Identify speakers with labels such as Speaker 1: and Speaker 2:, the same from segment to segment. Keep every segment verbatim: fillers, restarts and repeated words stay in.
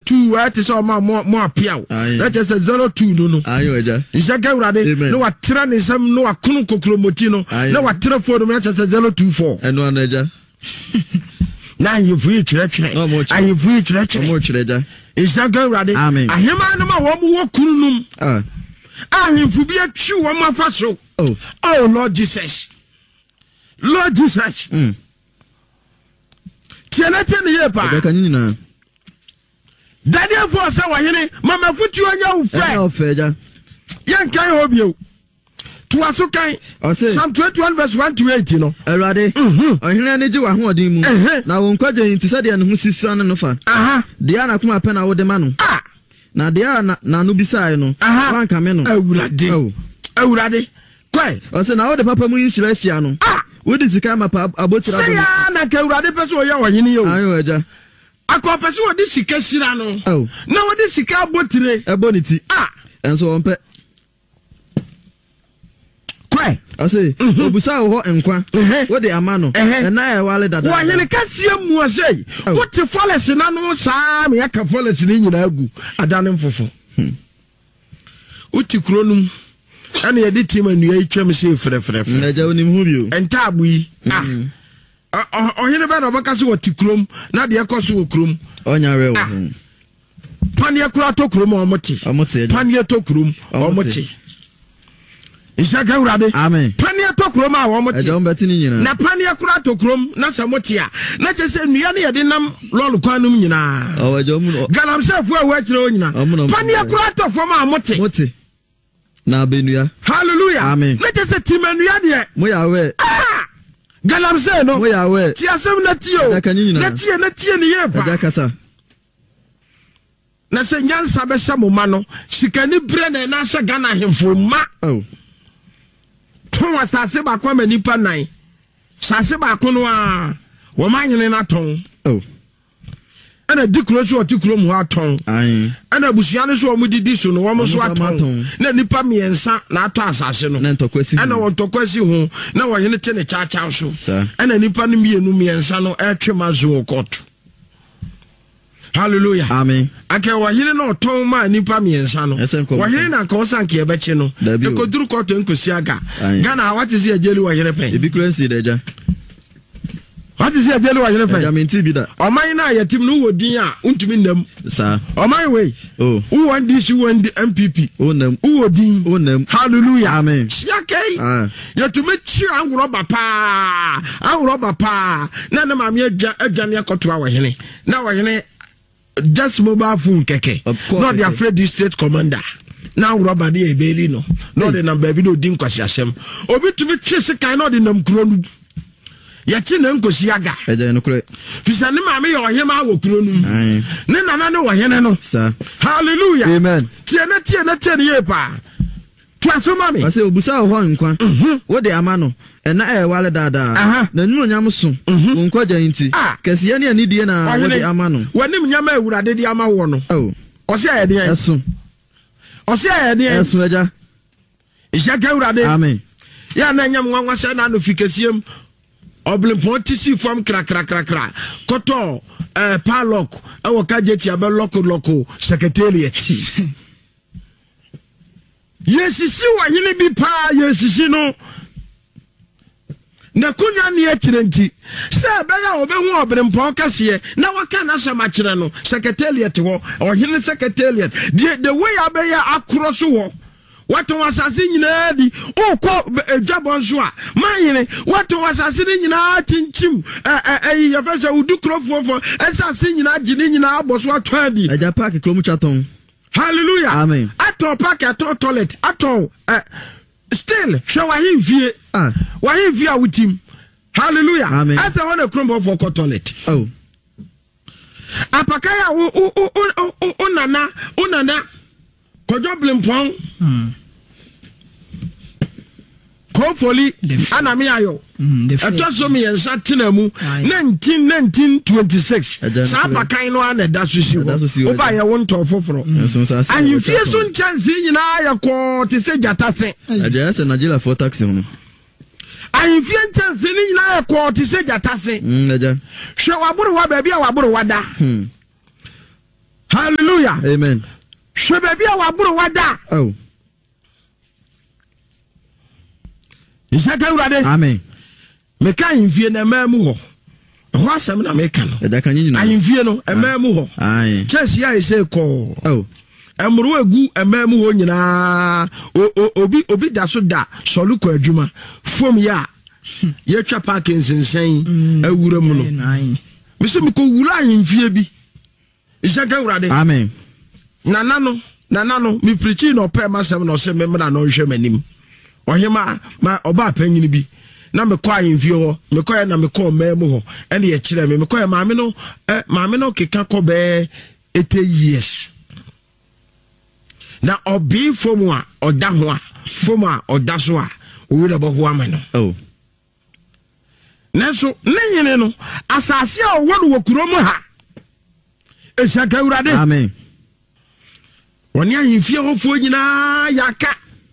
Speaker 1: two at is all more more piao. That is a zero two no no.
Speaker 2: Ayo
Speaker 1: Isaka urade no atra ne sam no akunu kokromotino na watra for the match as a zero two four.
Speaker 2: And one eja.
Speaker 1: Now you free church. I you free church.
Speaker 2: More church.
Speaker 1: Isaka urade.
Speaker 2: Amen.
Speaker 1: Ahema no ma wo wo kunum.
Speaker 2: Ah.
Speaker 1: Ah you be a true one ma faso.
Speaker 2: Oh.
Speaker 1: Oh Lord Jesus. Lord Jesus.
Speaker 2: Mm.
Speaker 1: Tiana tiana ye pa.
Speaker 2: Eka nyina.
Speaker 1: Daniel for say wa yene mama futu anya wo fe.
Speaker 2: Eh fe ja.
Speaker 1: Yan kan ho bio. To aso kan. Psalm twenty-one verse one to eight no.
Speaker 2: Erade. Mhm. Ohene ne ji wa hoodin mu. Na wo nkwaje nti se de ne ho sisa no fa. Aha. De ana kuma pe na wo de ma no. Ah. Na de ana na no bisai no. Wan ka me no.
Speaker 1: Awurade. Oh. Awurade. Kwai.
Speaker 2: O se na wo de papa mu yishira hia no. Ah. Wo de sika ma pa abotira
Speaker 1: do. Se ya na ka awurade pese wo ya wo hene yo.
Speaker 2: Ayo eja.
Speaker 1: Akopese wo de sika shira no.
Speaker 2: Oh.
Speaker 1: Na wo de sika abotire.
Speaker 2: Eboniti.
Speaker 1: Ah.
Speaker 2: Enso won pe.
Speaker 1: Kwai.
Speaker 2: Ase obusa wo enkwa. Wo de amano. Na e wale dada.
Speaker 1: Wo hene kasia mu asei. Wo te folesi na no saa me aka folesi ni nyina agu. Adane mfofo. Uti kronum. Ana ye di tima nua itwam se frɛ frɛ frɛ.
Speaker 2: Na ja onim hu bio.
Speaker 1: Enta abu yi. Ah. Ohene ba na baka se woti krom na de ekoso wo krom.
Speaker 2: Onya rewo.
Speaker 1: Twane akura to krom omote.
Speaker 2: Omote.
Speaker 1: Twane to krom omote. Isaka urade.
Speaker 2: Amen.
Speaker 1: Twane to krom a omote.
Speaker 2: Eja ombeti ni nyina.
Speaker 1: Na twane akura to krom na samote a. Na chese nua ne ye de nam lolu kwanum nyina.
Speaker 2: O eja omu.
Speaker 1: Galamsefo a wa kire o nyina. Twane akura to fom a mote.
Speaker 2: Mote. Na benua.
Speaker 1: Hallelujah.
Speaker 2: Amen.
Speaker 1: Na chese timanua de.
Speaker 2: Mo ya we.
Speaker 1: Ah! Galamse no.
Speaker 2: Mo ya we.
Speaker 1: Ti asem na tio. Na tie na tie ne ye pa.
Speaker 2: Eja kasa.
Speaker 1: Na se nyansa be hye mo ma no, sikani bre na na hye Ghana hemfo ma.
Speaker 2: Oh.
Speaker 1: Ton asase ba kwa manipa nan. Sase ba ko no a, wo ma nyene na ton.
Speaker 2: Oh.
Speaker 1: Ana dikro so otikro mu aton.
Speaker 2: Ai.
Speaker 1: Ana busua no so omudidi so no wo mo so aton. Na nipa miensa na ato asase no.
Speaker 2: Na ntokwasi.
Speaker 1: Ana won tokwasi ho, na wo hene te ne cha cha so. Ana nipa no mienu miensa no etwe mazo koto. Hallelujah.
Speaker 2: Amen.
Speaker 1: Ake wa hine no ton ma nipa miensa no. Wa hine na ko sanke e beche no. E ko duru koto enkosi aga. Ghana what is here jeli wa hine pen.
Speaker 2: E bi currency deja.
Speaker 1: What is here jeli wa hine pen.
Speaker 2: Ja menti bi da.
Speaker 1: Oman na yetim no wodi a untumi ndam.
Speaker 2: Sa.
Speaker 1: Oman we. Oh. Who want this you want the M P P.
Speaker 2: Oh nam.
Speaker 1: Who wodi.
Speaker 2: Oh nam.
Speaker 1: Hallelujah.
Speaker 2: Amen.
Speaker 1: Siake.
Speaker 2: Ah.
Speaker 1: Yetumi chi angro bapa. Angro bapa. Na na ma me adwa adwane akoto wa hine. Na wa hine just mobile phone keke. Not the afraid district commander. Now rubber de ebeli no. Not the number bi do din kwasi asem. Obi to be chese kan no de nam kuro nu. Yati na nkosi aga.
Speaker 2: Eje no kure.
Speaker 1: Fisa ne ma me yo hema wo kuro nu. Ne nana ne wo hene no. Sir. Hallelujah.
Speaker 2: Amen.
Speaker 1: Tie na tie na tie ne ye pa. To aso ma me.
Speaker 2: Ase obusa ho nkwa. Wo de ama no. Ena e wale dada na nyu nyam so wo nkwaja nti kase ye ne ani die na wo de ama no wanim nyama awurade de ama wo no oh o se aye de eso o se aye de eso eja isha ka awurade amen ya na nyam nwanwa se na no fikasiem oblimpon tisi form kra kra kra kra koto eh palok e wo ka jeti abe loko loko secretariat yesisi wa hini bi pa yesisi no na kunya ne akirenti se beya obehu obrempon kase na waka na sema kire no secretariat ho ohine secretariat the, the way abeya akroso ho wato wasase nyina di okọ edwabon so a manyene wato wasase nyina tinchim eh eh ya fese udukrofofo esase nyina gine nyina aboso ato adi eja park kromu chaton.
Speaker 1: Hallelujah.
Speaker 2: Amen.
Speaker 1: Ato park ato toilet ato eh still show him vie ah why him vie with him. Hallelujah. Amen. As I want to crumble for toilet. Oh. Apakaya o o o o o nana o nana kojo blimpon. Hmm. Hopefully ana me ayo. Eto so me yensa tenamu nineteen nineteen twenty-six. Sa apakan no ana da so si wo. Oba ye won to foforo. And you feel so chance nyina ya ko te se jata se.
Speaker 2: Aja se Nigeria for taxi no.
Speaker 1: And if you chance ni nyina ya ko te se jata se.
Speaker 2: Mm aja.
Speaker 1: Hwe waburu wa ba bia waburu wada. Hmm. Hallelujah.
Speaker 2: Amen.
Speaker 1: She baby a waburu wada.
Speaker 2: Oh.
Speaker 1: Isaka urade.
Speaker 2: Amen.
Speaker 1: Meka invie na mamu ho. Ho asem na meka no.
Speaker 2: Eda kan nyina.
Speaker 1: Invie no e mamu ho.
Speaker 2: Aye.
Speaker 1: Chesi ya ise ko.
Speaker 2: Oh.
Speaker 1: Emuru egu emamu ho nyina. Obi obi da so da soluko adwuma. Fom ya. Ye twa Parkinson awura mu no. Mese me ko wura invie bi. Isaka urade.
Speaker 2: Amen.
Speaker 1: Nana no, nana no, mi preaching no pe masem no se me na no hwe manim. Ohema ma oba panyin bi. Na me kwa invie ho, me kwa na me kwa mamu ho. Ene ye kire me, me kwa maame no, eh maame no keka ko be eighty years. Na obi fomu a oda ho a, fomu a oda so a, o wi bo ho amano.
Speaker 2: Oh.
Speaker 1: Nanso, nenyene no, asase a owo no kurom ha. Esaka urade.
Speaker 2: Amen.
Speaker 1: Oni ahimfie hofo nyina yaka.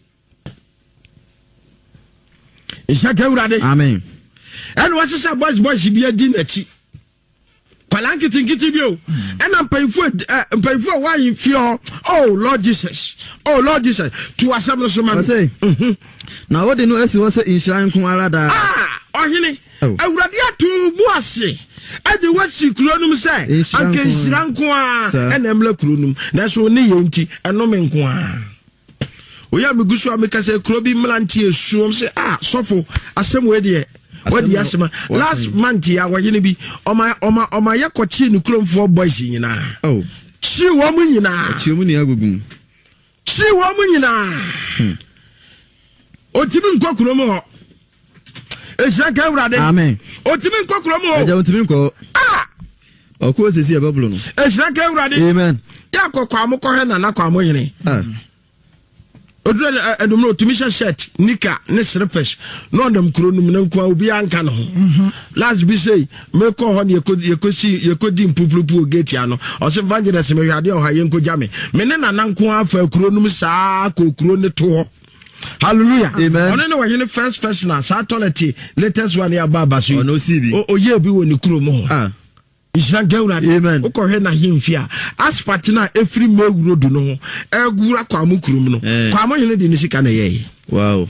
Speaker 1: Isaka urade.
Speaker 2: Amen.
Speaker 1: Eno wasesa boys boys bi adi nachi. Kwalanki tinkiti bio. Ena mpayfo mpayfo wa ahimfie ho. Oh Lord Jesus. Oh Lord Jesus. Tu asem so ma.
Speaker 2: Say. Mhm. Na wo de no esi wo se inhran ko ara da.
Speaker 1: Ah, ohene. Awurade atu bu ase. Ade wasi kuronum se anke inhran ko a ena emla kuronum. Na so ne yenti eno me nko a. Oya megusu ameka se kuro bi mlanti esuom se ah sofo asem we de wadi asema last month ya wayene bi oma oma oma yakochi ni kromfo boys nyina.
Speaker 2: Oh.
Speaker 1: Chi wo mu nyina.
Speaker 2: Chi wo mu ni agugum.
Speaker 1: Chi wo mu nyina. Hmm. Otimi nko krom ho. Esaka urade.
Speaker 2: Amen.
Speaker 1: Otimi nko krom ho.
Speaker 2: Eja otimi nko.
Speaker 1: Ah.
Speaker 2: Oku osisi e bablo no.
Speaker 1: Esaka urade.
Speaker 2: Amen.
Speaker 1: Ya kokwa mo ko he na na kwa mo yene.
Speaker 2: Ah.
Speaker 1: Odure edumro otimisha shirt nika ne slippers no ndam kronum na nko obi anka no ho. Last be say me ko ho ne yekosi yekodi mpupulupu gate ya no. O se evangelist me hwade o ha yenko jame. Me ne na nanko afa kronum saa ko kro ne to. Hallelujah.
Speaker 2: Amen.
Speaker 1: Ono ne wa the first person sa toilet latest one ya baba so.
Speaker 2: Ono C B.
Speaker 1: O ye bi woni kro mo.
Speaker 2: Ah.
Speaker 1: Amen. Ukohe na himfia aspat na efri mewuro du no egura kwa mu kurum no kwa mo hene de nisika na ye.
Speaker 2: Wow.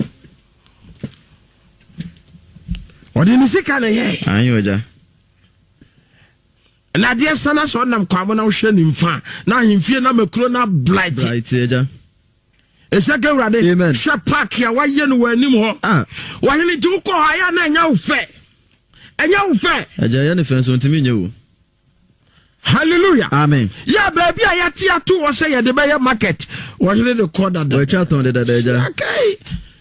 Speaker 1: Odi nisika na ye.
Speaker 2: Anyo ja.
Speaker 1: Na de sana so nam kwa mo na hwe nimfa na himfie na makuro na blight.
Speaker 2: Blight ja.
Speaker 1: Esaka urade.
Speaker 2: Amen.
Speaker 1: Hwe park ya waye no wanim ho.
Speaker 2: Ah.
Speaker 1: Wa hene ti uko ha ya na nya wo fe. Enya wo fe.
Speaker 2: Aja ya ne fenso ntimi nyewu.
Speaker 1: Hallelujah.
Speaker 2: Amen.
Speaker 1: Yeah, baby, I had tia two or say the buyer market. Was really the corner.
Speaker 2: We chat on the daja.
Speaker 1: Okay.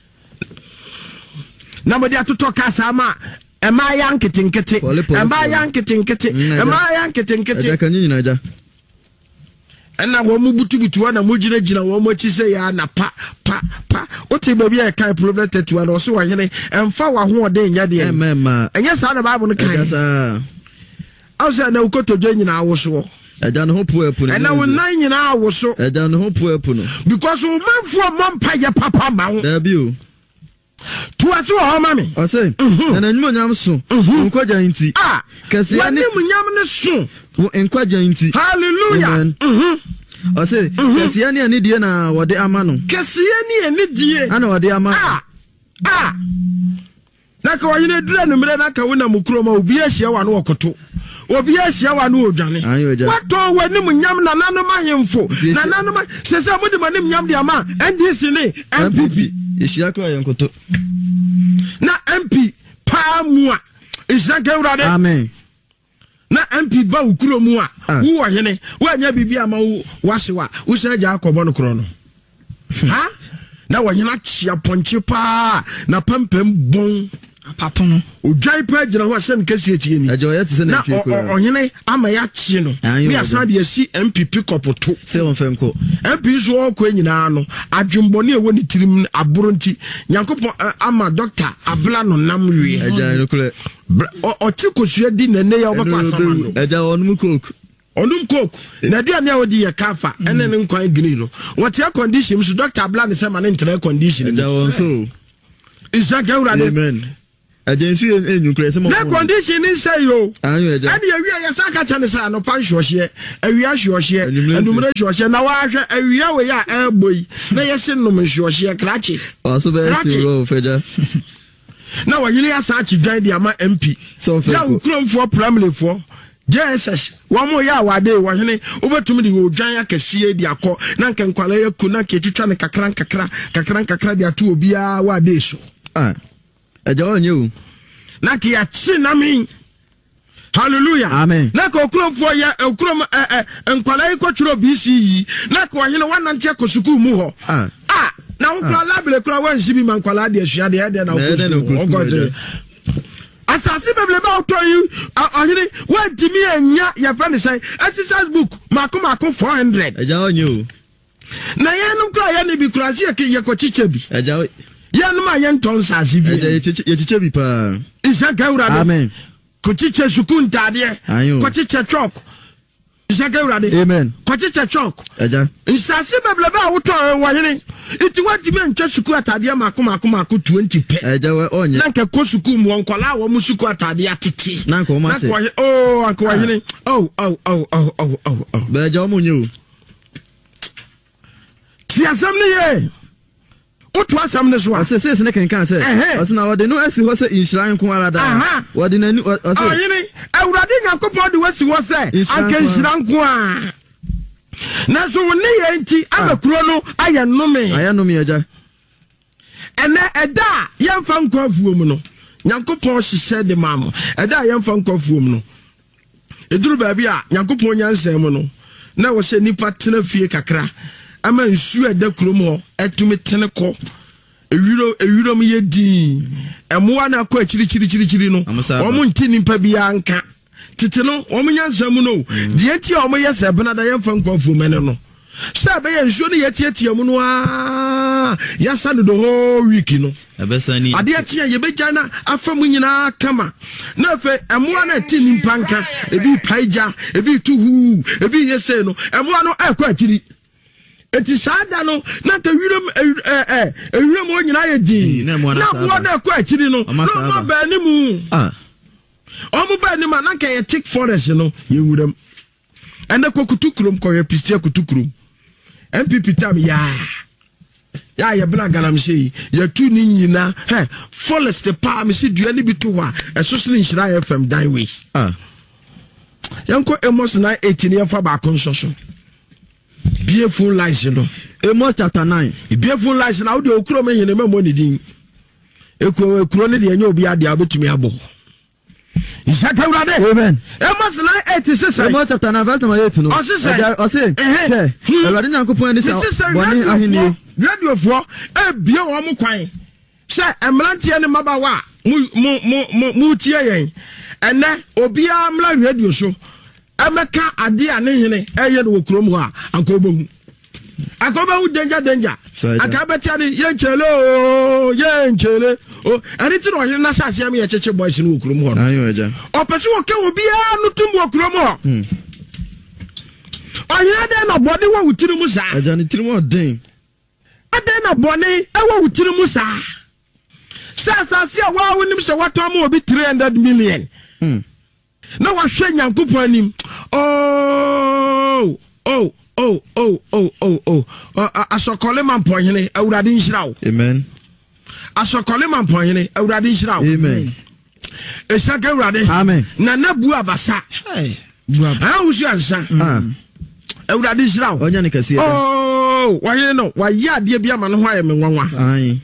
Speaker 1: Now we have to talk as ama. Am I young kitting kitty? Am I young kitting kitty? Am I young kitting kitty?
Speaker 2: Can you naja?
Speaker 1: And now one move to be to one and Mujina Jina, one more to say, na pa, pa, pa. What a baby I can't prove that to one or so. And for one day, Yadi, and yes, I have a Bible. I was na ukoto join na awoso.
Speaker 2: Eja no hopu epu.
Speaker 1: And now nine in awoso.
Speaker 2: Eja no hopu epu no.
Speaker 1: Because we man for mom paya papa ma.
Speaker 2: There be you.
Speaker 1: To aso ho mami.
Speaker 2: O say, na nyimo nyam so. Nkwaja nti.
Speaker 1: Ah,
Speaker 2: kese ya
Speaker 1: ni nyam ne so.
Speaker 2: Nkwaja nti.
Speaker 1: Hallelujah. Mhm.
Speaker 2: O say, kese ya ni ani die na wode ama no.
Speaker 1: Kese ya ni ani die.
Speaker 2: Ana wode ama.
Speaker 1: Ah. Ah. Naka wa yine dure no mre naka wona mukroma obi ahia wa no okoto. Obi ahia wa no odwane. Wato wani mu nyam na nanom ahemfo. Na nanom sese amudi manim nyam de ama N D C ne M P P.
Speaker 2: Ehia kra yenkoto.
Speaker 1: Na M P pa mu a. Ehia ka urade.
Speaker 2: Amen.
Speaker 1: Na M P ba ukuro mu a. Wo wo hene. Wo anya bibia ama wo wasewa. Wo se aja akobo no kro no. Ha? Na wo hena chia ponche pa na pampam bon. Papono odwai pa gina ho asem kase etie ni
Speaker 2: ajo yet se na tweko
Speaker 1: na ohene ama ya chie no bi asan de asi M P P kopoto
Speaker 2: se won femko
Speaker 1: M P so okwa nyina no adwembone ewo ni tirim aboro nti Nyankopon ama doctor abla no nam wie
Speaker 2: aja no kule
Speaker 1: o ti kosua di nene ya obakwa asama no
Speaker 2: aja onum coke
Speaker 1: onum coke na dia na odi ye kafa ene ne nkwan gini no what your condition so doctor abla ne se ma ne ntere condition
Speaker 2: aja won so
Speaker 1: is that urade
Speaker 2: amen agency enyu kure se mo
Speaker 1: na condition ni say yo
Speaker 2: anyo eja
Speaker 1: ade awia ya saka cha ne say no pan hwohye awia hwohye anumre hwohye na wa hwe awia we ya elboy na yese nom hwohye krachi
Speaker 2: also be ro feja
Speaker 1: na wa yili asa chi dwan di ama M P
Speaker 2: so fe
Speaker 1: ya ukromfo primary for J S S wa mo ya wa de wo hene obetum de odwan akese di akọ na nke nkwala ya ku na ke twitwa ne kakran kakra kakran kakra di ato obia wa de so
Speaker 2: ah eja onye o
Speaker 1: na ke ya chi na mi hallelujah
Speaker 2: amen
Speaker 1: na ko okromfo ya okrom eh eh nkwala ya kwaturo B C yi na ko hene wa nante akosuku mu ho
Speaker 2: ah
Speaker 1: ah na nkwala bele kura wa nsibi man nkwala de asua de de na okosuku asasi bebele ba auto you ahiri what me anya ya friend say exercise book mako mako four hundred
Speaker 2: eja onyo
Speaker 1: na yanum kra ya ne bi kra se ye ko chiche bi
Speaker 2: eja
Speaker 1: yanum a yen ton sasi bi
Speaker 2: eja ye chiche bi pa
Speaker 1: isa gawra de
Speaker 2: amen
Speaker 1: ko chiche sukun tade ko chiche chok isa gawra de
Speaker 2: amen
Speaker 1: ko chiche chok
Speaker 2: eja
Speaker 1: asasi bebele ba auto wa hiri iti what me ntwa suku atade mako mako mako twenty pe
Speaker 2: eja onye
Speaker 1: na nke ko suku mu onkola wo mu suku atade atete
Speaker 2: na ko ma se
Speaker 1: oh anko wahene oh oh oh oh oh oh oh
Speaker 2: be eja omunye o
Speaker 1: ti asam ne ye otu asam ne so
Speaker 2: ase se se ne kan kan se ose na wode no asi ho se inshran ko ara da wode na ose
Speaker 1: oh yene awurade yakopon de wasi ho se anke inshran ko a na so woni ye nti abakuro no aye nnome
Speaker 2: aye nnome eja
Speaker 1: ene eda yemfa nkwafuo mu no Nyankopon hihye de mamo eda yemfa nkwafuo mu no eduru ba bia Nyankopon nyansem mu no na wo se nipa tena fie kakra ama nsu eda krom ho etumi tene ko ewiro ewiro mu ye din emoa na akọ achiri chiri chiri chiri no omo nti nipa bia nka tete no omo nyansem no de enti omo yese benada yemfa nkwafuo mene no se be ye nsu no yetietie mu no a yasa do the whole week no
Speaker 2: ebesani
Speaker 1: ade atia ye beja na afamu nyina kama na afa emoa na ti nimpa nka ebi paija ebi tuhu ebi yese no emoa no akọ achiri eti sada no na ta wiram eh eh wiram o nyina ye din na mo na akọ achiri no no ba ni mu ah omo ba ni ma na ka ye thick forest no ye wuram ene kokutukrum ko ye pistia kutukrum M P P tam ya ya ye bla galamse ya tu ni nyina he forest pa me se dua ni bitu wa eso so ni nhira F M dan we ah yanko emos na eighteen ye fa ba kon soso beautiful lies no
Speaker 2: Amos chapter nine
Speaker 1: beautiful lies na wo de okuro me hene me mo ni din ekuro ekuro ne de enye obi ade abetumi abo Isaka urade amen Amos nine eighty-six
Speaker 2: Amos chapter nine verse number eight no
Speaker 1: Ose
Speaker 2: ose eh Elwade Nyankopon ani sa boni ahini
Speaker 1: radio fo e bie wo mo kwan se emrantie ne mabawa mu mu mu mu tie yen ene obi amla radio so emeka ade ane hene eye no krom ho a ankobohu akobohu danger danger akabetia ni ye nchele ye nchele o ani ti no hene na sase am ye cheche boys no krom ho
Speaker 2: ayo eja
Speaker 1: opese wo ke obi a no tum wo krom ho ohia de na body wo wutiri mu sa
Speaker 2: eja ni tiri mu den
Speaker 1: ade na body e wo wutiri mu sa sa sa se wa wonim se wato ma obi three hundred million mm na wa hwe Nyankopon anim oh oh oh oh oh oh oh asokole man pohene awurade nhirawo
Speaker 2: amen
Speaker 1: asokole man pohene awurade nhirawo
Speaker 2: amen
Speaker 1: esaka awurade
Speaker 2: amen
Speaker 1: na nabu abasa hey bu abasa awusu ansa ah awurade nhirawo
Speaker 2: onya ne kase
Speaker 1: oh wa ye no wa ya ade bia ma no ho ayeme nwanwa
Speaker 2: ai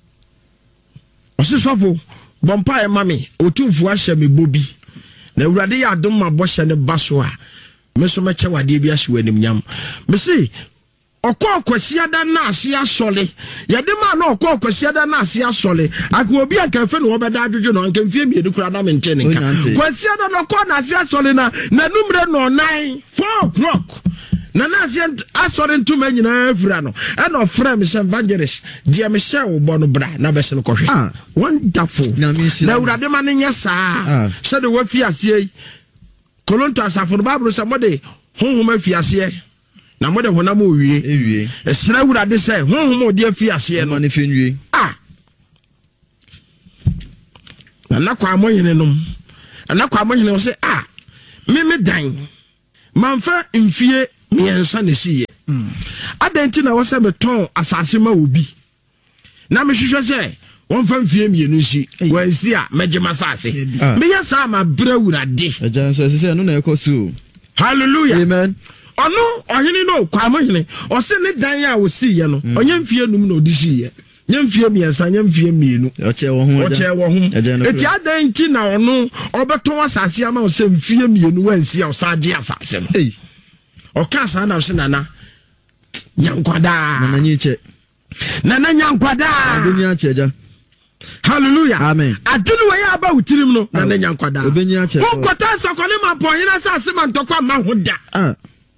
Speaker 1: osisofo bompa e mame otumfu ahye me bobi na awurade ya adom ma bɔhyɛ ne baso a meso meche wade bi ahye wanim nyam me se okɔ kwasiada na ase asɔle yɛde ma na okɔ kwasiada na ase asɔle akɔ obi aka fe no wɔbɛda adwodwo no anka mfie bi edukura na mente ne nka kwasiada no okɔ na ase asɔle na na numre no nine four o'clock na na ase asɔre ntuma nyina afura no ɛna ɔfrɛ me sɛ evangelist die me hyɛ wo bɔ no bra na bɛse no kɔhwɛ ah wonderful na awurade ma ne nyɛ saa sɛ de wafi ase kolonto asafo no Bible sɛ mode honhom afi ase na mode honam owie
Speaker 2: ewie
Speaker 1: esra awurade sɛ honhom ode afi ase no
Speaker 2: ne fenwie
Speaker 1: ah na kwa amoyene nom na kwa amoyene say ah me me dan manfa mfie miensa ne siye adenti na wo se beton asase ma obi na me hwehwe se won fa mfie mienu nsi wansi a megema asase me ya sa ma bra wurade
Speaker 2: ajan so se no na ekosu
Speaker 1: hallelujah
Speaker 2: amen
Speaker 1: ono ohene no kwa amoyene o se ne dan a wo siye no onye mfie num na odi siye nyemfie miensa nyemfie mienu
Speaker 2: oche wo ho
Speaker 1: oche wo ho eti adenti na ono obeton asase ama o se mfie mienu wansi a o sa age asase no
Speaker 2: eh
Speaker 1: oka sa na se nana nyankwada
Speaker 2: nana nyiche
Speaker 1: nana nyankwada
Speaker 2: dunia cheja
Speaker 1: hallelujah
Speaker 2: amen
Speaker 1: adunu we ya ba utirim no nana nyankwada
Speaker 2: obenya che
Speaker 1: ukota sokole ma ponyina sa se man tokwa ma hoda
Speaker 2: ah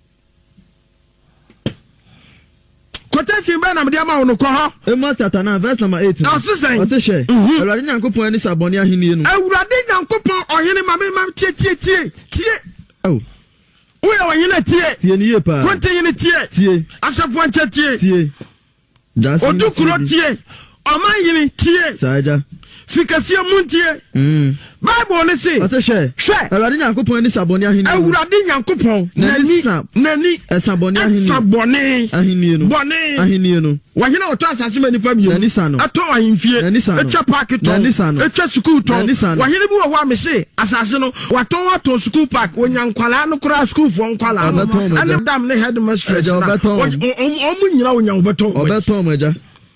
Speaker 1: kota simba na mdia ma wono ko ho
Speaker 2: Amos chapter nine verse number eight
Speaker 1: o se sen
Speaker 2: o se hwe Awurade Nyankopon ani sabone ahenie no
Speaker 1: Awurade Nyankopon ohene ma me ma tie tie tie tie
Speaker 2: oh
Speaker 1: uye ohene tie
Speaker 2: tie ni ye pa
Speaker 1: konte yene tie
Speaker 2: tie
Speaker 1: asafo anche tie
Speaker 2: tie just
Speaker 1: odukuro tie oman yene tie
Speaker 2: saja
Speaker 1: fikasie muntie
Speaker 2: mm
Speaker 1: Bible ne say
Speaker 2: o se hwe
Speaker 1: hwe
Speaker 2: Awurade Nyankopon ani sabone ahenie
Speaker 1: Awurade Nyankopon
Speaker 2: nani
Speaker 1: nani
Speaker 2: sabone ahenie
Speaker 1: sabone
Speaker 2: ahenie no
Speaker 1: bone
Speaker 2: ahenie no
Speaker 1: wahina oto asase mani fam yemu
Speaker 2: nani sano
Speaker 1: ato ahimfie etwa park to etwa school to wahina bi wo wa me se asase no wato wato school park onyankwala no kura school fo nkwala and dam ne headmistress na omu nyira onyanwobeto
Speaker 2: obeto maja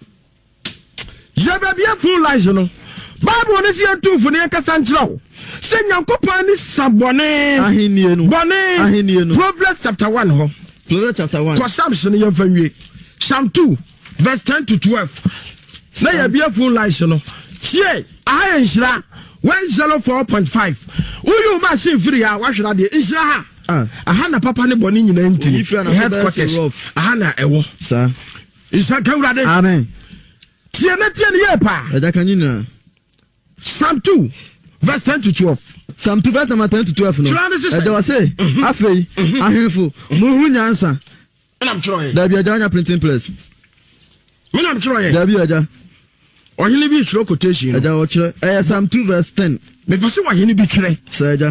Speaker 1: ya ba bia full lies no Bible ne fie tufu ne kasa nkyirawo se Nyankopon ni sabone
Speaker 2: ahenie no
Speaker 1: bone
Speaker 2: ahenie no
Speaker 1: Proverbs chapter one ho
Speaker 2: Proverbs chapter one
Speaker 1: ko Psalms ne yemfa nwie Psalm two verse ten to twelve na ya bia full lies no tie ahan nhira one oh four point five uyu ma se free ya wahwera de nhira ha
Speaker 2: ah
Speaker 1: aha na papa ne bone nyina ntini headquarters aha na ewo
Speaker 2: sa
Speaker 1: isa kawrade
Speaker 2: amen
Speaker 1: tie na tie ne ye pa
Speaker 2: eja kanyina
Speaker 1: Psalm two verse ten to twelve
Speaker 2: Psalm two verse number ten to twelve no eja wa say afei ahemfo mu hu nyansa
Speaker 1: na am chiro ye
Speaker 2: da bia janya printing press
Speaker 1: me na am chiro ye
Speaker 2: da bia eja
Speaker 1: ohini bi chiro quotation
Speaker 2: eja wo chiro eh Psalm two verse ten
Speaker 1: me pese ohini bi chire
Speaker 2: sa eja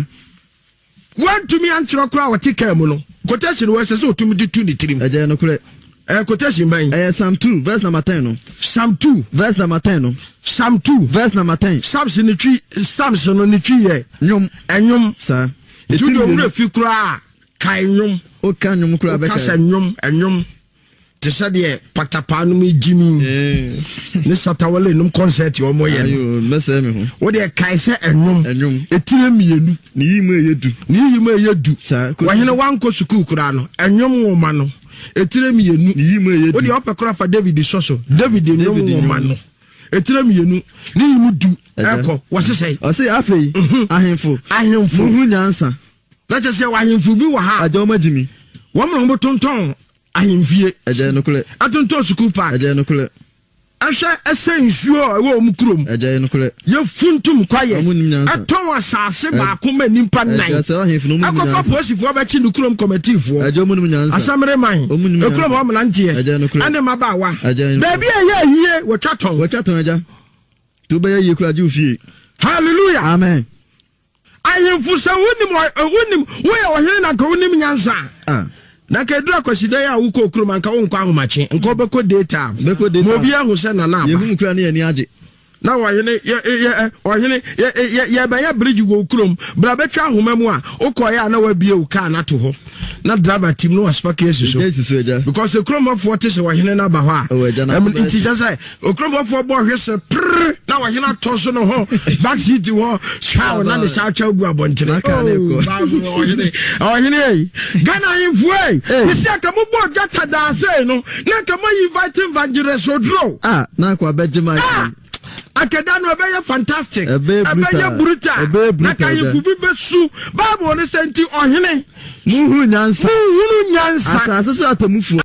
Speaker 1: wan to me an chiro kura wati ka mu no quotation wo se se otumi di two ni three
Speaker 2: eja no kure
Speaker 1: eh quotation ban
Speaker 2: eh Psalm two verse number ten no
Speaker 1: Psalm two
Speaker 2: verse number ten no
Speaker 1: Psalm two
Speaker 2: verse number ten
Speaker 1: Psalms ni twi Psalms no ni twi ye
Speaker 2: nyom
Speaker 1: enyom
Speaker 2: sa
Speaker 1: etu do mu fi kura kai nyom
Speaker 2: o kan nyom kura be
Speaker 1: ka sa nyom enyom te sa de patapa no mi jimi eh ni satawale num concert yo mo ye
Speaker 2: ayo mese me ho
Speaker 1: wo de kai se enyom
Speaker 2: enyom
Speaker 1: etire mienu
Speaker 2: ni yimu eyedu
Speaker 1: ni yimu eyedu
Speaker 2: sa
Speaker 1: wo hene wanko school kura no enyom wo ma no etire mienu
Speaker 2: ni yimu eyedu
Speaker 1: wo de opekura fa David soso David enyom wo ma no etire mienu ni yimu du eko wo sesai
Speaker 2: o se afei ahemfo
Speaker 1: ahemfo
Speaker 2: hu nyansa
Speaker 1: na che se ahemfo bi wo ha
Speaker 2: ajo magimi
Speaker 1: wo mo mo tonton ahemfie
Speaker 2: eje no kule
Speaker 1: atonton school park
Speaker 2: eje no kule
Speaker 1: ahwe esensuo wo mu krom
Speaker 2: eje no kule
Speaker 1: ye funtum kwaye aton asase ba ko ma nimpa nan
Speaker 2: eje se ahemfo no mu nyansa
Speaker 1: akofo posifo ba chi no krom committee fo
Speaker 2: eje mu nyansa
Speaker 1: asamre man ekrom ho mlantie ane mabawa baby ye yie wo twaton
Speaker 2: wo twaton eja to be ye kura ju fie
Speaker 1: hallelujah
Speaker 2: amen
Speaker 1: ahemfo se wonim wonim wo ye wo hene na ka wonim nyansa
Speaker 2: ah
Speaker 1: na ka dura kwasida ya wo ko krom anka wo nkwa ahomache nka obeko data
Speaker 2: beko data
Speaker 1: mo bia ho se na na
Speaker 2: ye hu kura na ye ni age
Speaker 1: na wa yene ye ye o yene ye ye ba ya bridge go krom bra betwa ahoma mu a ukoya na wa bie u ka na to ho na driver team no aspa case so because the krom of what is wa yene na ba ho a em it is say o krom of bo hwese prr na wa yene to so no ho back seat ho chow na ne cha cha gu abontere
Speaker 2: ka na ko
Speaker 1: o yene o yene Ghana info eh we see aka mo bo gata da say no na ka mo invite evangelist Odro
Speaker 2: ah na kwa bedjima
Speaker 1: akadano ebeye fantastic
Speaker 2: ebeye
Speaker 1: brutal na kayifu bi besu Bible ne senti ohene
Speaker 2: muhu nyansa
Speaker 1: muhu nyansa
Speaker 2: asase so atamufu